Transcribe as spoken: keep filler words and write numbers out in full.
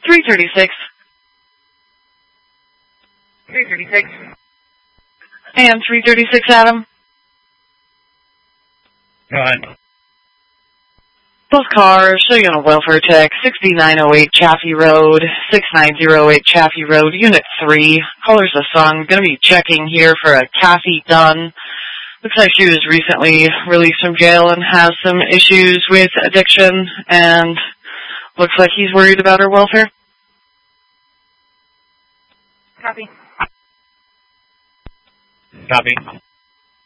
three thirty-six. three thirty-six. And three thirty-six, Adam. Go ahead. Both cars show you on a welfare check, sixty-nine oh eight Chaffee Road, six nine oh eight Chaffee Road, Unit three. Caller's the son. Going to be checking here for a Kathy Dunn. Looks like she was recently released from jail and has some issues with addiction, and looks like he's worried about her welfare. Copy. Copy.